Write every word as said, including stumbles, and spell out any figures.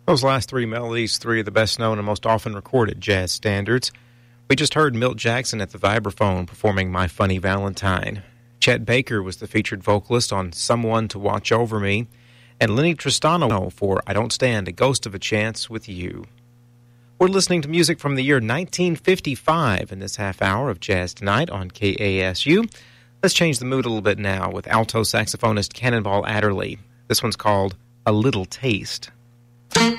Those last three melodies, three of the best known and most often recorded jazz standards. We just heard Milt Jackson at the vibraphone performing My Funny Valentine. Chet Baker was the featured vocalist on Someone to Watch Over Me, and Lenny Tristano for I Don't Stand a Ghost of a Chance with You. We're listening to music from the year nineteen fifty-five in this half hour of Jazz Tonight on K A S U. Let's change the mood a little bit now with alto saxophonist Cannonball Adderley. This one's called A Little Taste.